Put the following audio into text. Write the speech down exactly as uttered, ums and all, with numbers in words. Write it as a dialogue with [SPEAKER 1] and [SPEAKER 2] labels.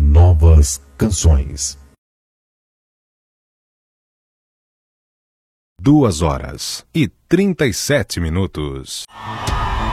[SPEAKER 1] novas canções.
[SPEAKER 2] Duas horas e trinta e sete minutos.